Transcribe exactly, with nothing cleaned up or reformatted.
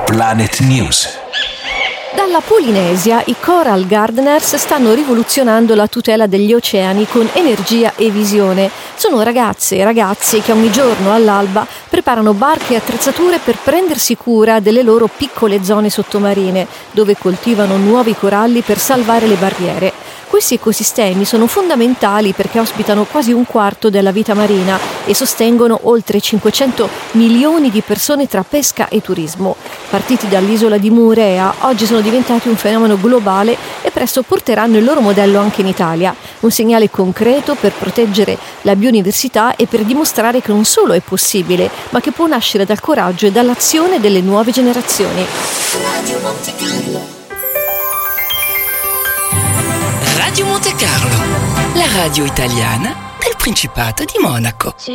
Planet News. Dalla Polinesia i Coral Gardeners stanno rivoluzionando la tutela degli oceani con energia e visione. Sono ragazze e ragazzi che ogni giorno all'alba preparano barche e attrezzature per prendersi cura delle loro piccole zone sottomarine, dove coltivano nuovi coralli per salvare le barriere. Questi ecosistemi sono fondamentali perché ospitano quasi un quarto della vita marina e sostengono oltre cinquecento milioni di persone tra pesca e turismo. Partiti dall'isola di Moorea, oggi sono diventati un fenomeno globale e presto porteranno il loro modello anche in Italia. Un segnale concreto per proteggere la biodiversità e per dimostrare che non solo è possibile, ma che può nascere dal coraggio e dall'azione delle nuove generazioni. Radio Monte Carlo. Radio Monte Carlo, la radio italiana del Principato di Monaco.